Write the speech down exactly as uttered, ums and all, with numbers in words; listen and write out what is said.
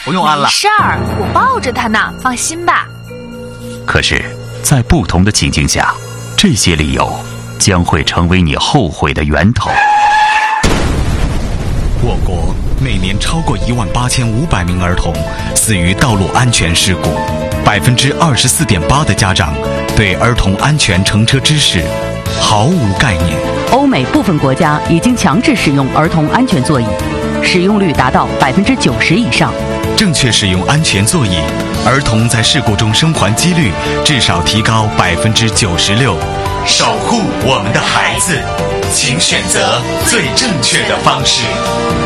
不用安了。 没事儿，我抱着它呢，放心吧。 可是，在不同的情境下，这些理由将会成为你后悔的源头。 我国每年超过一万八千五百名儿童死于道路安全事故，百分之二十四点八的家长对儿童安全乘车知识毫无概念。 欧美部分国家已经强制使用儿童安全座椅，使用率达到百分之九十以上。 正确使用安全座椅，儿童在事故中生还几率至少提高百分之九十六。守护我们的孩子，请选择最正确的方式。